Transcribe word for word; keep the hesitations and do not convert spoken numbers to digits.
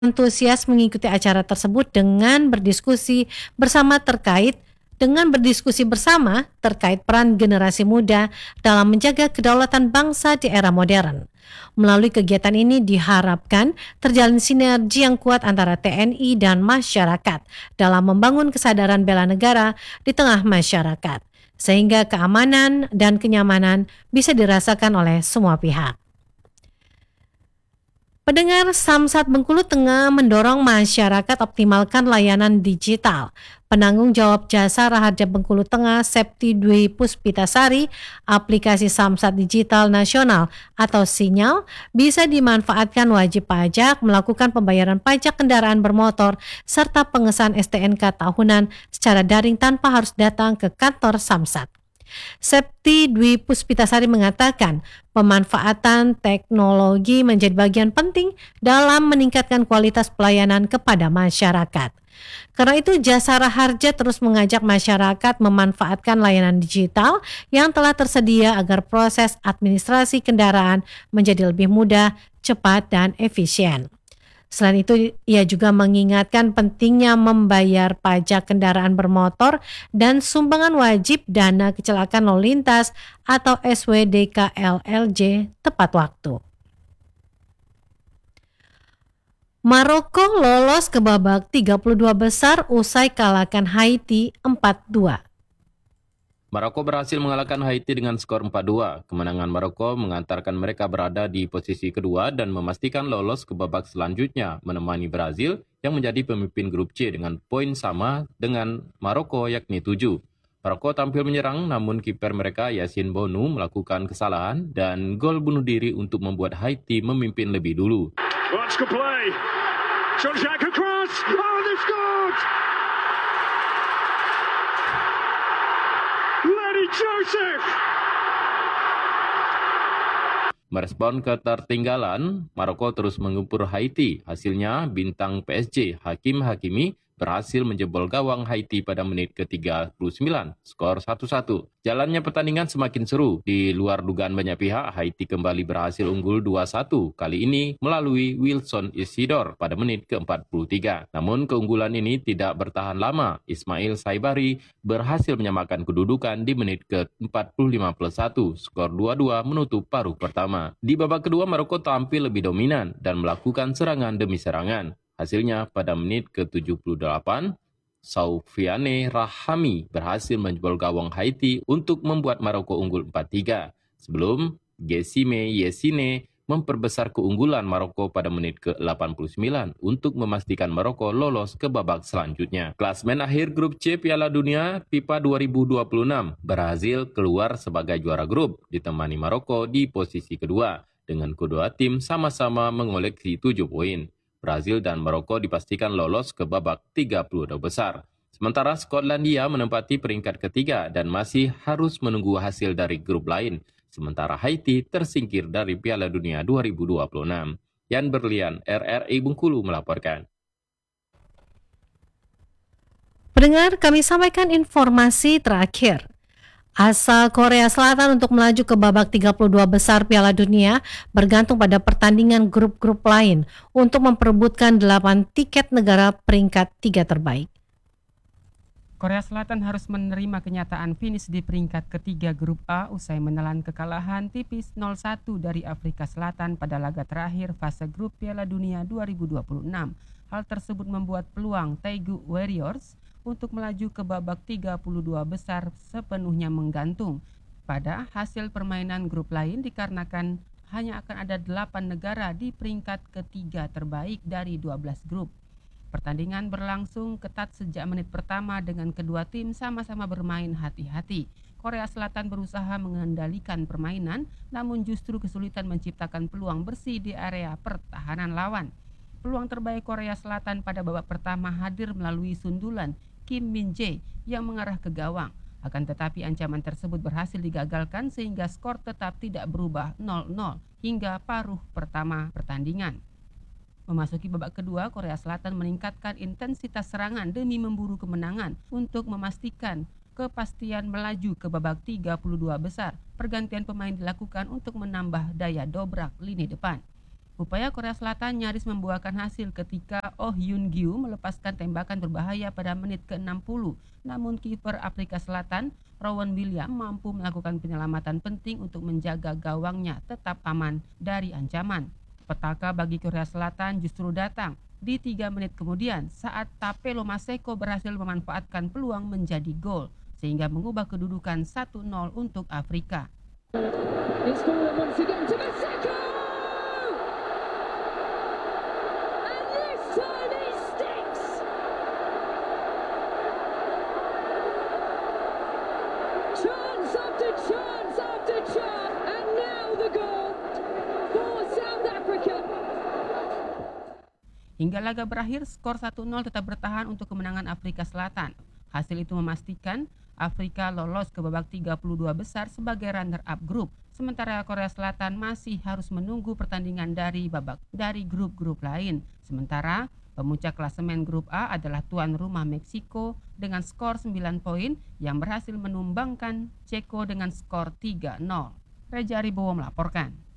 Antusias mengikuti acara tersebut dengan berdiskusi bersama terkait dengan berdiskusi bersama terkait peran generasi muda dalam menjaga kedaulatan bangsa di era modern. Melalui kegiatan ini diharapkan terjalin sinergi yang kuat antara T N I dan masyarakat dalam membangun kesadaran bela negara di tengah masyarakat, sehingga keamanan dan kenyamanan bisa dirasakan oleh semua pihak. Pendengar, Samsat Bengkulu tengah mendorong masyarakat optimalkan layanan digital. Penanggung jawab jasa Raharja Bengkulu Tengah, Septi Dwi Puspitasari, aplikasi Samsat Digital Nasional atau Sinyal bisa dimanfaatkan wajib pajak melakukan pembayaran pajak kendaraan bermotor serta pengesahan S T N K tahunan secara daring tanpa harus datang ke kantor Samsat. Septi Dwi Puspitasari mengatakan pemanfaatan teknologi menjadi bagian penting dalam meningkatkan kualitas pelayanan kepada masyarakat. Karena itu Jasa Raharja terus mengajak masyarakat memanfaatkan layanan digital yang telah tersedia agar proses administrasi kendaraan menjadi lebih mudah, cepat, dan efisien. Selain itu, ia juga mengingatkan pentingnya membayar pajak kendaraan bermotor dan sumbangan wajib dana kecelakaan lalu lintas atau S W D K L L J tepat waktu. Maroko lolos ke babak tiga puluh dua besar usai kalahkan Haiti empat dua. Maroko berhasil mengalahkan Haiti dengan skor empat dua. Kemenangan Maroko mengantarkan mereka berada di posisi kedua dan memastikan lolos ke babak selanjutnya, menemani Brazil yang menjadi pemimpin grup C dengan poin sama dengan Maroko yakni tujuh. Maroko tampil menyerang namun kiper mereka Yassine Bonu melakukan kesalahan dan gol bunuh diri untuk membuat Haiti memimpin lebih dulu. Watch the play. Jean-Jacques across. Oh, they scored! Lenny Joseph! Merespon ketertinggalan, Maroko terus mengumpul Haiti. Hasilnya, bintang P S G Hakim Hakimi berhasil menjebol gawang Haiti pada menit ke tiga puluh sembilan, skor satu satu. Jalannya pertandingan semakin seru. Di luar dugaan banyak pihak, Haiti kembali berhasil unggul dua satu, kali ini melalui Wilson Isidore pada menit ke empat puluh tiga. Namun keunggulan ini tidak bertahan lama. Ismail Saibari berhasil menyamakan kedudukan di menit ke empat puluh lima plus satu, skor dua dua menutup paruh pertama. Di babak kedua, Maroko tampil lebih dominan dan melakukan serangan demi serangan. Hasilnya pada menit ke tujuh puluh delapan, Soufiane Rahami berhasil menjebol gawang Haiti untuk membuat Maroko unggul empat tiga. Sebelum Gessime Yessine memperbesar keunggulan Maroko pada menit ke delapan puluh sembilan untuk memastikan Maroko lolos ke babak selanjutnya. Klasmen akhir grup C Piala Dunia FIFA dua ribu dua puluh enam, Brazil keluar sebagai juara grup ditemani Maroko di posisi kedua dengan kedua tim sama-sama mengoleksi tujuh poin. Brazil dan Maroko dipastikan lolos ke babak tiga puluh dua besar. Sementara Skotlandia menempati peringkat ketiga dan masih harus menunggu hasil dari grup lain. Sementara Haiti tersingkir dari Piala Dunia dua ribu dua puluh enam. Yan Berlian, R R I Bengkulu melaporkan. Pendengar, kami sampaikan informasi terakhir. Asa Korea Selatan untuk melaju ke babak tiga puluh dua besar Piala Dunia bergantung pada pertandingan grup-grup lain untuk memperebutkan delapan tiket negara peringkat tiga terbaik. Korea Selatan harus menerima kenyataan finish di peringkat ketiga grup A usai menelan kekalahan tipis nol satu dari Afrika Selatan pada laga terakhir fase grup Piala Dunia dua ribu dua puluh enam. Hal tersebut membuat peluang Taegu Warriors untuk melaju ke babak tiga puluh dua besar sepenuhnya menggantung pada hasil permainan grup lain dikarenakan hanya akan ada delapan negara di peringkat ketiga terbaik dari dua belas grup. Pertandingan berlangsung ketat sejak menit pertama dengan kedua tim sama-sama bermain hati-hati. Korea Selatan berusaha mengendalikan permainan namun justru kesulitan menciptakan peluang bersih di area pertahanan lawan. Peluang terbaik Korea Selatan pada babak pertama hadir melalui sundulan Kim Min Jae yang mengarah ke gawang. Akan tetapi ancaman tersebut berhasil digagalkan sehingga skor tetap tidak berubah nol nol hingga paruh pertama pertandingan. Memasuki babak kedua, Korea Selatan meningkatkan intensitas serangan demi memburu kemenangan untuk memastikan kepastian melaju ke babak tiga puluh dua besar. Pergantian pemain dilakukan untuk menambah daya dobrak lini depan. Upaya Korea Selatan nyaris membuahkan hasil ketika Oh Yoon-gyu melepaskan tembakan berbahaya pada menit ke enam puluh. Namun kiper Afrika Selatan, Rowan Williams, mampu melakukan penyelamatan penting untuk menjaga gawangnya tetap aman dari ancaman. Petaka bagi Korea Selatan justru datang di tiga menit kemudian saat Tapelo Maseko berhasil memanfaatkan peluang menjadi gol sehingga mengubah kedudukan satu nol untuk Afrika. It's fallen once again to Maseko! And this time it sticks! Chance after chance after chance, and now the goal for South Africa. Hingga laga berakhir, skor satu nol tetap bertahan untuk kemenangan Afrika Selatan. Hasil itu memastikan Afrika lolos ke babak tiga puluh dua besar sebagai runner-up grup, sementara Korea Selatan masih harus menunggu pertandingan dari babak dari grup-grup lain. Sementara pemuncak klasemen grup A adalah tuan rumah Meksiko dengan skor sembilan poin yang berhasil menumbangkan Ceko dengan skor tiga nol. Reja Aribowo melaporkan.